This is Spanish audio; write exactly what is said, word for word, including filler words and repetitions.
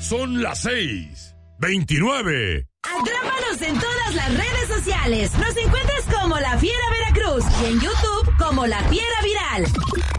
Son las seis, veintinueve. Atrápanos en todas las redes sociales. Nos encuentras como La Fiera Veracruz y en YouTube como La Fiera Viral.